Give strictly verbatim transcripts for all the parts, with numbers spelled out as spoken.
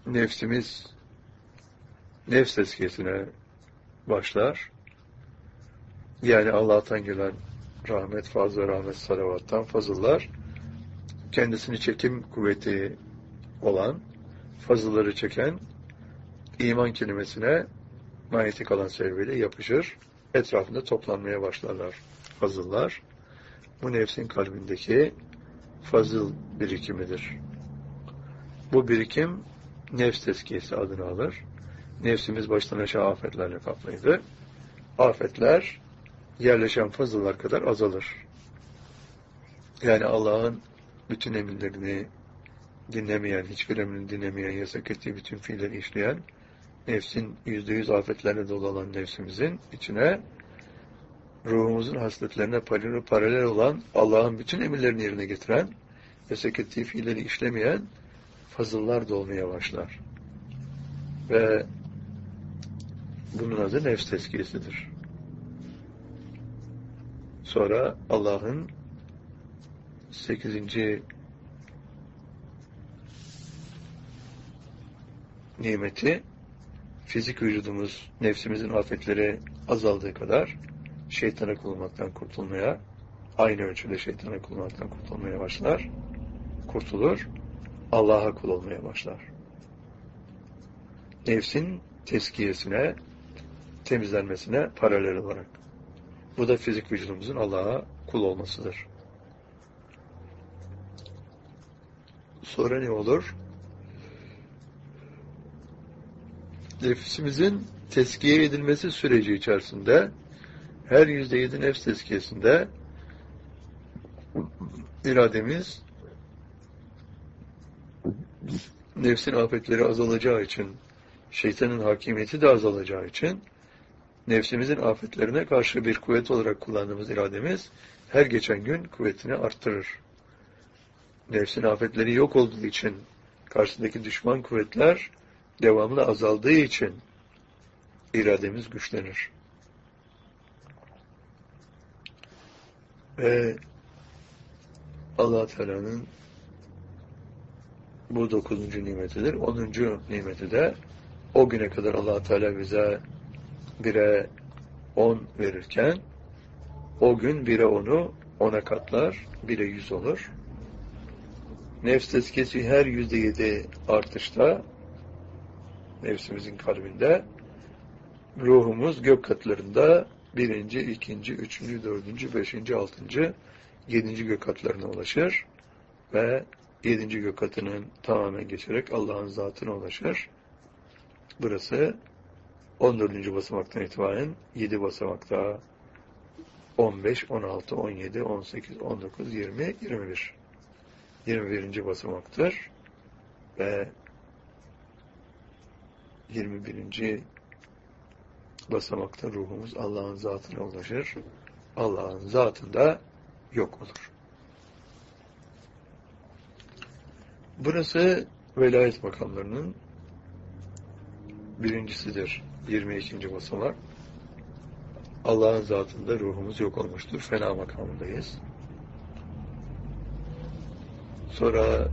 nefsimiz nefs tezkiyesine başlar. Yani Allah'tan gelen rahmet, fazla rahmet, salavattan fazıllar, kendisini çekim kuvveti olan, fazılları çeken iman kelimesine manyetik alan sebebiyle yapışır, etrafında toplanmaya başlarlar fazıllar. Bu nefsin kalbindeki fazıl birikimidir. Bu birikim nefs tezkiyesi adını alır. Nefsimiz baştan aşağı afetlerle kaplıydı. Afetler yerleşen fazıllar kadar azalır. Yani Allah'ın bütün emirlerini dinlemeyen, hiçbir emrini dinlemeyen, yasak ettiği bütün fiilleri işleyen, nefsin yüzde yüz afetlerine dolu olan nefsimizin içine ruhumuzun hasletlerine paralel olan, Allah'ın bütün emirlerini yerine getiren, yasak ettiği fiilleri işlemeyen fazıllar dolmaya başlar. Ve bunun adı nefs tezkiyesidir. Sonra Allah'ın sekizinci nimeti, fizik vücudumuz, nefsimizin afetleri azaldığı kadar şeytana kullanmaktan kurtulmaya, aynı ölçüde şeytana kullanmaktan kurtulmaya başlar, kurtulur, Allah'a kul olmaya başlar. Nefsin tezkiyesine, temizlenmesine paralel olarak. Bu da fizik vücudumuzun Allah'a kul olmasıdır. Sonra ne olur? Nefsimizin tezkiye edilmesi süreci içerisinde her yüzde yedi nefs tezkiyesinde irademiz nefsin afetleri azalacağı için, şeytanın hakimiyeti de azalacağı için nefsimizin afetlerine karşı bir kuvvet olarak kullandığımız irademiz her geçen gün kuvvetini arttırır. Nefsin afetleri yok olduğu için, karşısındaki düşman kuvvetler devamlı azaldığı için irademiz güçlenir. Ve Allah Teala'nın bu dokuzuncu nimetidir. Onuncu nimeti de o güne kadar Allah Teala bize bire on verirken o gün bire onu ona katlar, bire yüz olur. Nefs tezkiyesi her yüzde yedi artışta nefsimizin kalbinde ruhumuz gök katlarında birinci, ikinci, üçüncü, dördüncü, beşinci, altıncı, yedinci gök katlarına ulaşır ve yedinci gök katının tamamen geçerek Allah'ın zatına ulaşır. Burası on dördüncü basamaktan itibaren yedi basamakta on beş, on altı, on yedi, on sekiz, on dokuz, yirmi, yirmi bir. yirmi birinci basamaktır ve yirmi birinci basamakta ruhumuz Allah'ın zatına ulaşır. Allah'ın zatında yok olur. Burası velayet makamlarının birincisidir. yirmi ikinci basamak. Allah'ın zatında ruhumuz yok olmuştur. Fena makamındayız. Sonra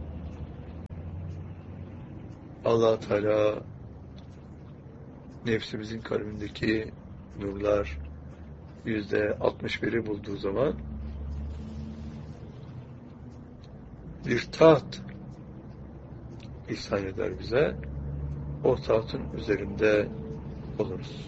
Allah Teala nefsimizin kalbindeki nurlar yüzde altmış biri bulduğu zaman bir taht ihsan eder bize. O tahtın üzerinde oluruz.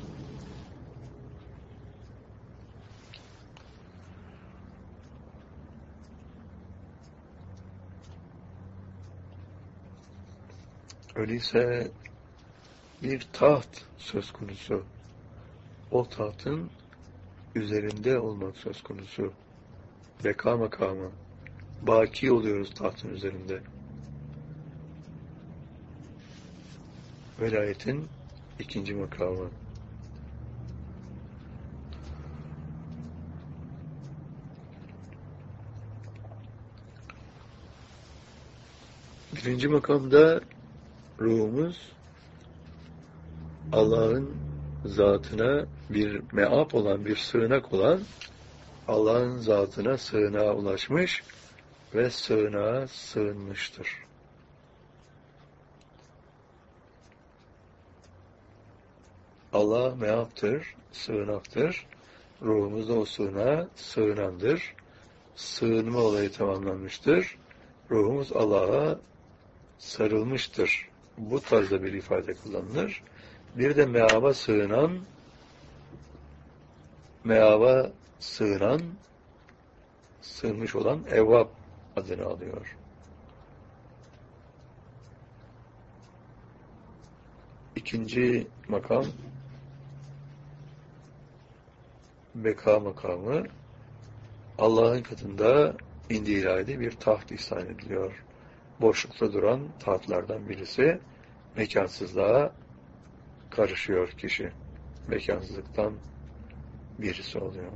Öyleyse bir taht söz konusu. O tahtın üzerinde olmak söz konusu. Beka makamı. Baki oluyoruz tahtın üzerinde. Velayetin ikinci makamı. Birinci makamda ruhumuz Allah'ın zatına bir meap olan, bir sığınak olan Allah'ın zatına sığınağa ulaşmış ve sığınağa sığınmıştır. Allah meaptır, sığınaktır. Ruhumuzda o sığınağa sığınandır. Sığınma olayı tamamlanmıştır. Ruhumuz Allah'a sarılmıştır. Bu tarzda bir ifade kullanılır. Bir de meaba sığınan, meaba sığınan, sığınmış olan evvab adını alıyor. İkinci makam, beka makamı, Allah'ın katında indi ilahide bir taht ihsan ediliyor. Boşlukta duran tahtlardan birisi, mekansızlığa karışıyor kişi. Mekansızlıktan birisi oluyor.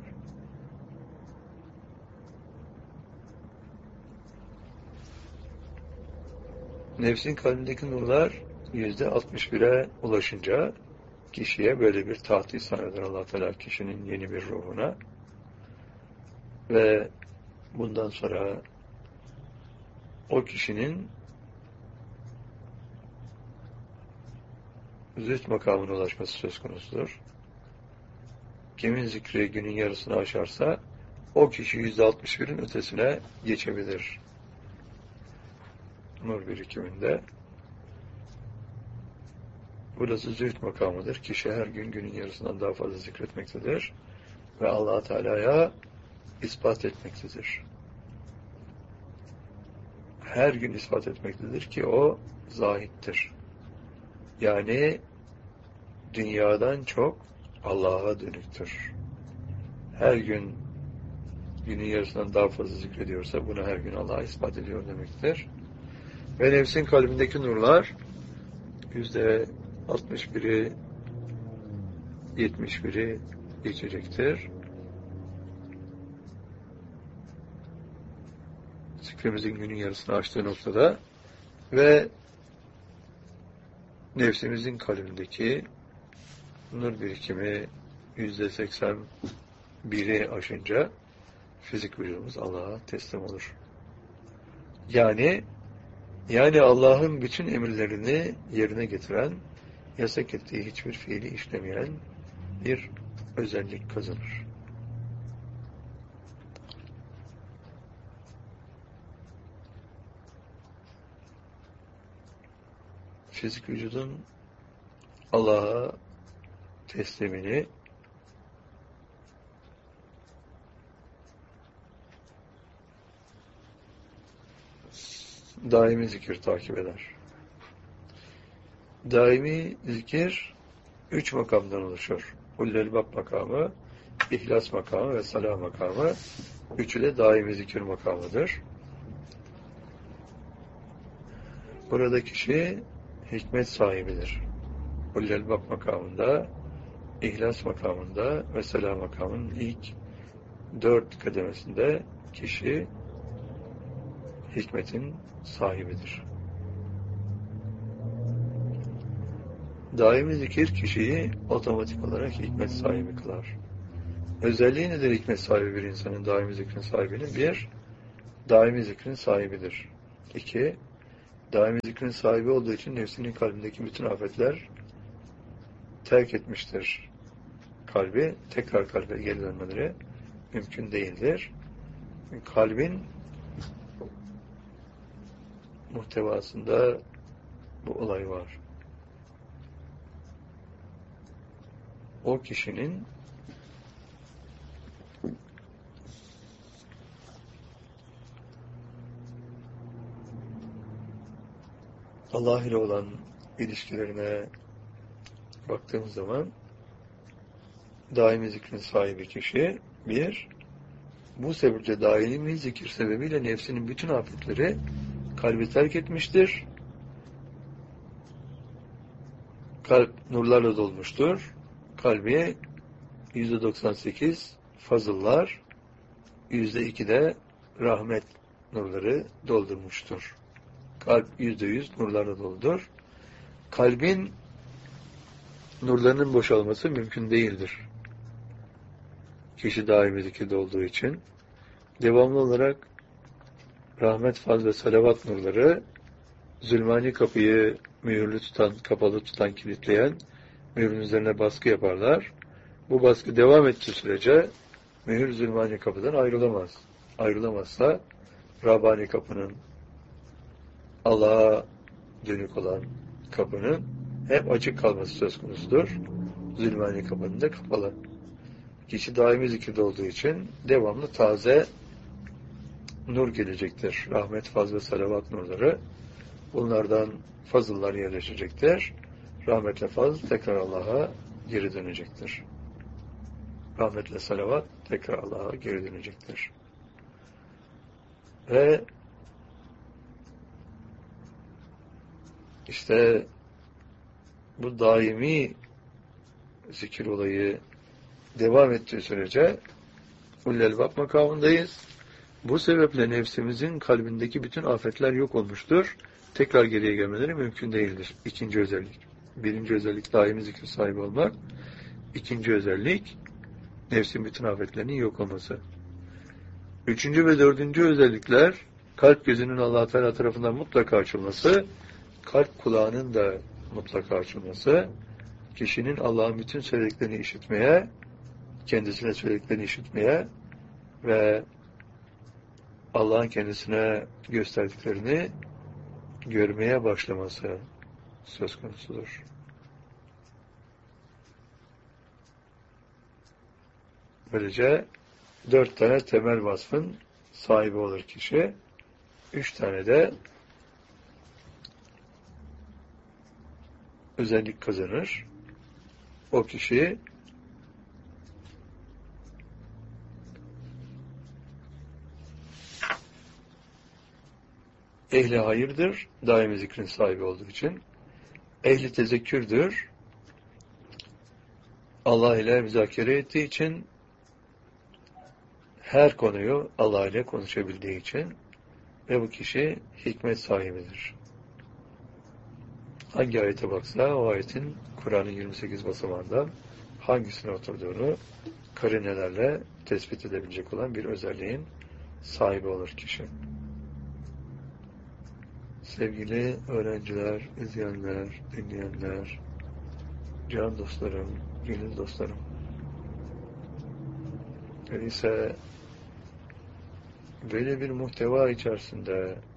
Nefsin kalbindeki nurlar yüzde altmış bire ulaşınca kişiye böyle bir taht ihsan eder Allah Teala kişinin yeni bir ruhuna. Ve bundan sonra o kişinin zühd makamına ulaşması söz konusudur. Kimin zikri günün yarısını aşarsa o kişi yüzde altmış birin ötesine geçebilir. Nur birikiminde. Burası zühd makamıdır. Kişi her gün günün yarısından daha fazla zikretmektedir. Ve Allah Teala'ya ispat etmektedir. Her gün ispat etmektedir ki o zahittir. Yani dünyadan çok Allah'a dönüktür. Her gün günün yarısından daha fazla zikrediyorsa bunu her gün Allah'a ispat ediyor demektir. Ve nefsin kalbindeki nurlar yüzde altmış biri yetmiş biri geçecektir. Zikrimizin günün yarısını aştığı noktada ve nefsimizin kalbindeki nur birikimi yüzde seksen biri aşınca fizik vücudumuz Allah'a teslim olur. Yani yani Allah'ın bütün emirlerini yerine getiren, yasak ettiği hiçbir fiili işlemeyen bir özellik kazanır. Fizik vücudun Allah'a teslimini daimi zikir takip eder. Daimi zikir üç makamdan oluşur. Hullelbab makamı, İhlas makamı ve Salah makamı. Üçü de daimi zikir makamıdır. Burada kişi hikmet sahibidir. Hullelbab makamında, İhlas makamında ve Salah makamının ilk dört kademesinde kişi hikmetin sahibidir. Daimi zikir kişiyi otomatik olarak hikmet sahibi kılar. Özelliği nedir hikmet sahibi bir insanın, daimi zikrin sahibinin? Bir, daimi zikrin sahibidir. İki, daimi zikrin sahibi olduğu için nefsinin kalbindeki bütün afetler terk etmiştir. Kalbi, tekrar kalbe geri dönmeleri mümkün değildir. Kalbin muhtevasında bu olay var. O kişinin Allah ile olan ilişkilerine baktığımız zaman daimi zikrin sahibi kişi bir, bu sebeple daimi zikir sebebiyle nefsinin bütün afetleri kalbi terk etmiştir. Kalp nurlarla dolmuştur. Kalbi yüzde doksan sekiz fazıllar, yüzde iki de rahmet nurları doldurmuştur. Kalp yüzde yüz nurlarla doludur. Kalbin nurlarının boşalması mümkün değildir. Kişi daimi zikirde olduğu için devamlı olarak rahmet, faz ve salavat nurları zulmani kapıyı mühürlü tutan, kapalı tutan, kilitleyen mührün üzerine baskı yaparlar. Bu baskı devam ettiği sürece mühür zulmani kapıdan ayrılamaz. Ayrılamazsa Rabbani kapının, Allah'a dönük olan kapının hep açık kalması söz konusudur. Zulmani kapının da kapalı. Kişi daimi zikirde olduğu için devamlı taze nur gelecektir. Rahmet, faz ve salavat nurları. Bunlardan fazıllar yerleşecektir. Rahmetle faz tekrar Allah'a geri dönecektir. Rahmetle salavat tekrar Allah'a geri dönecektir. Ve işte bu daimi zikir olayı devam ettiği sürece ullelbab makamındayız. Bu sebeple nefsimizin kalbindeki bütün afetler yok olmuştur. Tekrar geriye gelmeleri mümkün değildir. İkinci özellik. Birinci özellik daimi zikir sahibi olmak. İkinci özellik nefsin bütün afetlerinin yok olması. Üçüncü ve dördüncü özellikler kalp gözünün Allah Teala tarafından mutlaka açılması, kalp kulağının da mutlaka açılması, kişinin Allah'ın bütün söylediklerini işitmeye, kendisine söylediklerini işitmeye ve Allah'ın kendisine gösterdiklerini görmeye başlaması söz konusudur. Böylece dört tane temel vasfın sahibi olur kişi. Üç tane de özellik kazanır. O kişi ehli hayırdır, daimi zikrin sahibi olduğu için. Ehli tezekkürdür, Allah ile müzakere ettiği için, her konuyu Allah ile konuşabildiği için ve bu kişi hikmet sahibidir. Hangi ayete baksa o ayetin Kur'an'ın yirmi sekiz basamağından hangisine oturduğunu karinelerle tespit edebilecek olan bir özelliğin sahibi olur kişi. Sevgili öğrenciler, izleyenler, dinleyenler, can dostlarım, gönül dostlarım. Öyleyse böyle bir muhteva içerisinde